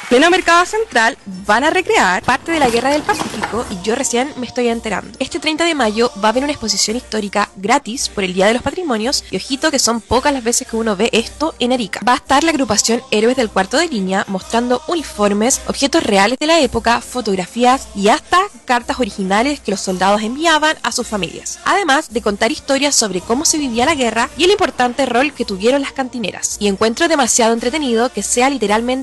Pleno Mercado Central van a recrear parte de la Guerra del Pacífico y yo recién me estoy enterando. Este 30 de mayo va a haber una exposición histórica gratis por el Día de los Patrimonios y ojito que son pocas las veces que uno ve esto en Arica. Va a estar la agrupación Héroes del Cuarto de Línea mostrando uniformes, objetos reales de la época, fotografías y hasta cartas originales que los soldados enviaban a sus familias. Además de contar historias sobre cómo se vivía la guerra y el importante rol que tuvieron las cantineras. Y encuentro demasiado entretenido que sea literalmente